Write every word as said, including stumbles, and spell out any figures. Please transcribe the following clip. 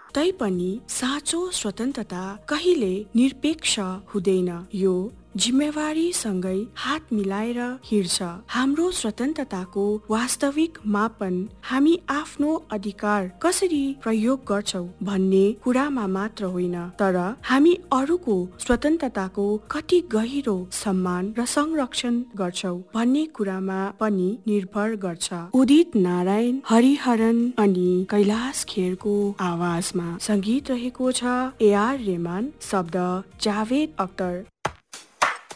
तैपनि साँचो स्वतन्त्रता कहिले निरपेक्ष हुँदैन। यो जिम्मेवारीसँगै हात मिलाएर हिँड्छ। हाम्रो स्वतन्त्रताको वास्तविक मापन हामी आफ्नो अधिकार कसरी प्रयोग गर्छौ भन्ने कुरामा मात्र होइन, तर हामी अरूको स्वतन्त्रताको कति गहिरो सम्मान र संरक्षण गर्छौ भन्ने कुरामा पनि निर्भर गर्छ। उदित नारायण, हरिहरन अनि कैलाश खेरको आवाजमा संगीत रहेको छ। ए आर रेहमान, शब्द जावेद अख्तर।